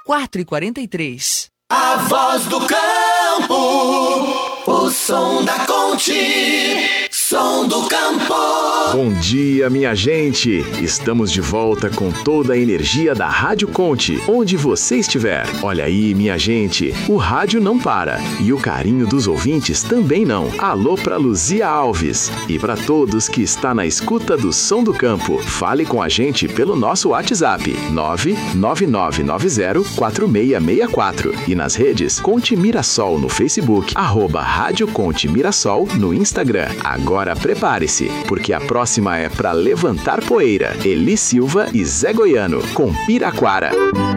4h43. A voz do campo, o som da Conte, som do campo. Bom dia, minha gente! Estamos de volta com toda a energia da Rádio Conte, onde você estiver. Olha aí, minha gente, o rádio não para e o carinho dos ouvintes também não. Alô pra Luzia Alves e para todos que está na escuta do Som do Campo. Fale com a gente pelo nosso WhatsApp 999904664 e nas redes Conte Mirassol no Facebook, @Rádio Conte Mirassol no Instagram. Agora prepare-se, porque a próxima é para levantar poeira. Eli Silva e Zé Goiano, com Piraquara.